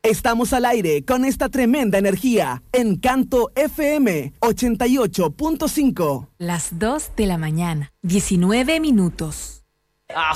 Estamos al aire con esta tremenda energía. Encanto FM 88.5. Las 2 de la mañana, 19 minutos.